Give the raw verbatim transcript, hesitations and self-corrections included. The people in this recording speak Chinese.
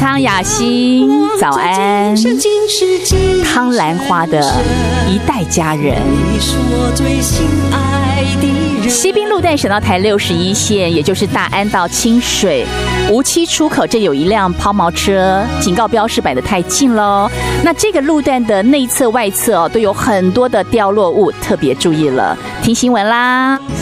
昌雅欣，早安。汤兰花的一代佳人。西滨路段省道台六十一线，也就是大安到清水无期出口，这有一辆抛锚车，警告标示摆得太近喽。那这个路段的内侧外侧哦，都有很多的掉落物，特别注意了。听新闻啦。